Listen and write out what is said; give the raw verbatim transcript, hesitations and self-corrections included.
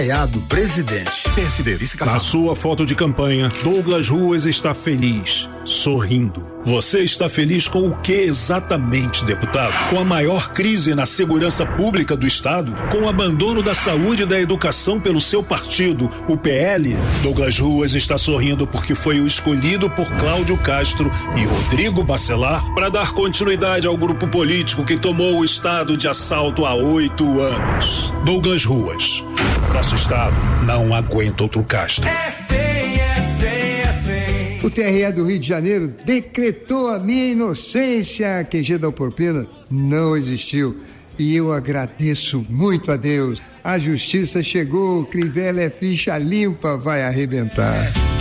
Presidente. P S D, vice-caçado. Na sua foto de campanha, Douglas Ruas está feliz, sorrindo. Você está feliz com o que exatamente, deputado? Com a maior crise na segurança pública do Estado? Com o abandono da saúde e da educação pelo seu partido, o P L? Douglas Ruas está sorrindo porque foi o escolhido por Cláudio Castro e Rodrigo Bacelar para dar continuidade ao grupo político que tomou o Estado de assalto há oito anos. Douglas Ruas. Nosso Estado não aguenta outro Castro. É sim, é sim, é sim. O T R E do Rio de Janeiro decretou a minha inocência. A Q G da Alporpena não existiu. E eu agradeço muito a Deus. A justiça chegou, Crivella é ficha limpa, vai arrebentar.